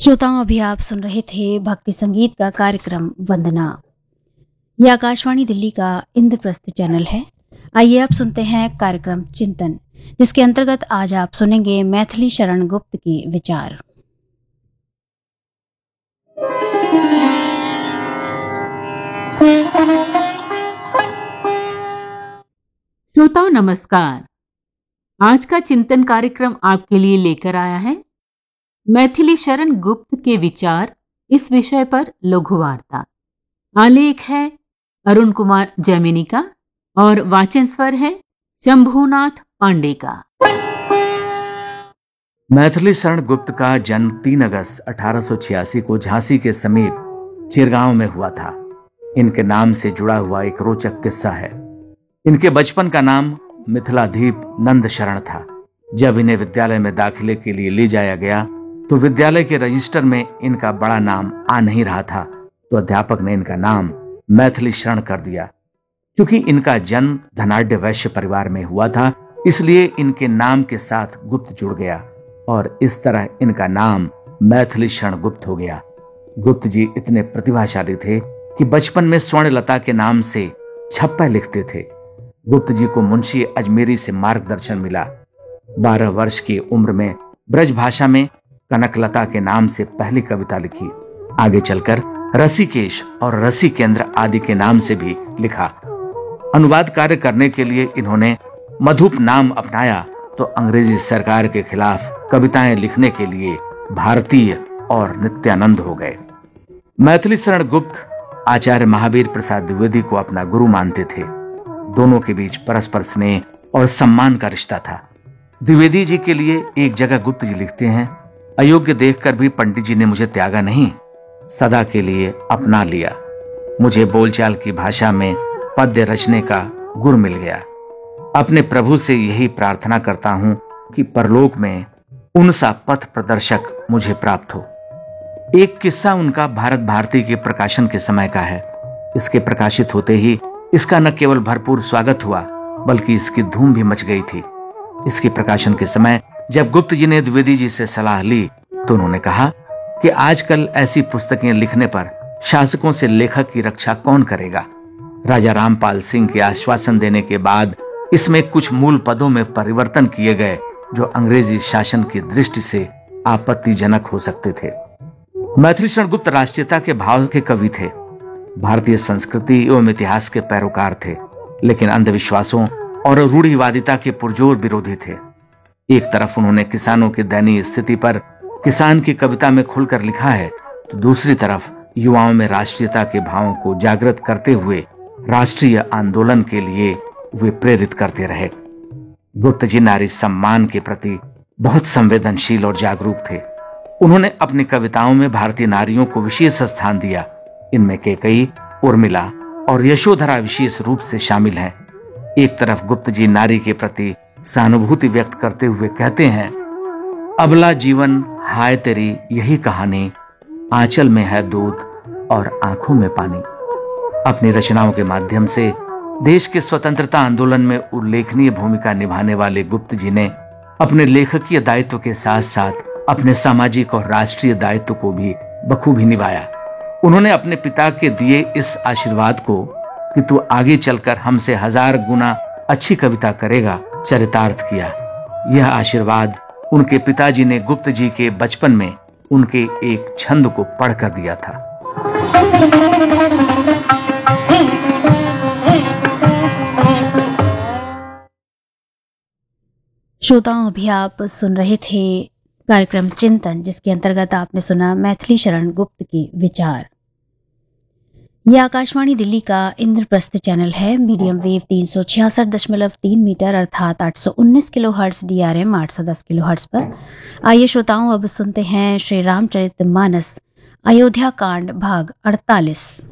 श्रोताओं, अभी आप सुन रहे थे भक्ति संगीत का कार्यक्रम वंदना। यह आकाशवाणी दिल्ली का इंद्रप्रस्थ चैनल है। आइए आप सुनते हैं कार्यक्रम चिंतन, जिसके अंतर्गत आज आप सुनेंगे मैथिली शरण गुप्त के विचार। श्रोताओं नमस्कार। आज का चिंतन कार्यक्रम आपके लिए लेकर आया है मैथिली शरण गुप्त के विचार इस विषय पर लघु वार्ता। आलेख है अरुण कुमार जैमिनी का और वाचन स्वर है शंभुनाथ पांडे का। मैथिली शरण गुप्त का जन्म 3 अगस्त 1886 को झांसी के समीप चिरगांव में हुआ था। इनके नाम से जुड़ा हुआ एक रोचक किस्सा है। इनके बचपन का नाम मिथिलाधीप नंद शरण था। जब इन्हें विद्यालय में दाखिले के लिए ले जाया गया तो विद्यालय के रजिस्टर में इनका बड़ा नाम आ नहीं रहा था, तो अध्यापक ने इनका नाम मैथिली शरण कर दिया। चूंकि इनका जन्म धनाढ्य वैश्य परिवार में हुआ था, इसलिए इनके नाम के साथ गुप्त जुड़ गया और इस तरह इनका नाम मैथिली शरण गुप्त हो गया। गुप्त जी इतने प्रतिभाशाली थे कि बचपन में स्वर्णलता के नाम से छप्पा लिखते थे। गुप्त जी को मुंशी अजमेरी से मार्गदर्शन मिला। 12 वर्ष की उम्र में ब्रज भाषा में कनकलता के नाम से पहली कविता लिखी। आगे चलकर रसिकेश और रसी केंद्र आदि के नाम से भी लिखा। अनुवाद कार्य करने के लिए इन्होंने मधुप नाम अपनाया तो अंग्रेजी सरकार के खिलाफ कविताएं लिखने के लिए भारतीय और नित्यानंद हो गए। मैथिली शरण गुप्त आचार्य महावीर प्रसाद द्विवेदी को अपना गुरु मानते थे। दोनों के बीच परस्पर स्नेह और सम्मान का रिश्ता था। द्विवेदी जी के लिए एक जगह गुप्त जी लिखते हैं, अयोग्य देखकर भी पंडित जी ने मुझे त्यागा नहीं, सदा के लिए अपना लिया। मुझे बोलचाल की भाषा में पद्य रचने का गुर मिल गया। अपने प्रभु से यही प्रार्थना करता हूं कि परलोक में उनसा पथ प्रदर्शक मुझे प्राप्त हो। एक किस्सा उनका भारत भारती के प्रकाशन के समय का है। इसके प्रकाशित होते ही इसका न केवल भरपूर स्वागत हुआ, बल्कि इसकी धूम भी मच गई थी। इसके प्रकाशन के समय जब गुप्त जी ने द्विवेदी जी से सलाह ली तो उन्होंने कहा कि आजकल ऐसी पुस्तकें लिखने पर शासकों से लेखक की रक्षा कौन करेगा। राजा रामपाल सिंह के आश्वासन देने के बाद इसमें कुछ मूल पदों में परिवर्तन किए गए जो अंग्रेजी शासन की दृष्टि से आपत्तिजनक हो सकते थे। मैथिली शरण गुप्त राष्ट्रीयता के भाव के कवि थे। भारतीय संस्कृति एवं इतिहास के पैरोकार थे, लेकिन अंधविश्वासों और रूढ़िवादिता के पुरजोर विरोधी थे। एक तरफ उन्होंने किसानों की दयनीय स्थिति पर किसान की कविता में खुलकर लिखा है, तो दूसरी तरफ युवाओं में राष्ट्रीयता के भावों को जागृत करते हुए राष्ट्रीय आंदोलन के लिए वे प्रेरित करते रहे। गुप्त जी नारी सम्मान के प्रति बहुत संवेदनशील और जागरूक थे। उन्होंने अपनी कविताओं में भारतीय नारियों को विशेष स्थान दिया। इनमें कैकेयी, उर्मिला और यशोधरा विशेष रूप से शामिल हैं। एक तरफ गुप्त जी नारी के प्रति सहानुभूति व्यक्त करते हुए कहते हैं, अबला जीवन हाय तेरी यही कहानी, आंचल में है दूध और आंखों में पानी। अपनी रचनाओं के माध्यम से देश के स्वतंत्रता आंदोलन में उल्लेखनीय भूमिका निभाने वाले गुप्त जी ने अपने लेखकीय दायित्व के साथ साथ अपने सामाजिक और राष्ट्रीय दायित्व को भी बखूबी निभाया। उन्होंने अपने पिता के दिए इस आशीर्वाद को कि तू आगे चलकर हमसे 1000 गुना अच्छी कविता करेगा चरितार्थ किया। यह आशीर्वाद उनके पिताजी ने गुप्त जी के बचपन में उनके एक छंद को पढ़कर दिया था। श्रोताओं, अभी आप सुन रहे थे कार्यक्रम चिंतन, जिसके अंतर्गत आपने सुना मैथिली शरण गुप्त के विचार। यह आकाशवाणी दिल्ली का इंद्रप्रस्थ चैनल है। मीडियम वेव 366.3 मीटर अर्थात 819 किलोहर्ट्ज, DRM 810 किलोहर्ट्ज पर। आइए श्रोताओं, अब सुनते हैं श्री रामचरितमानस अयोध्या कांड भाग 48।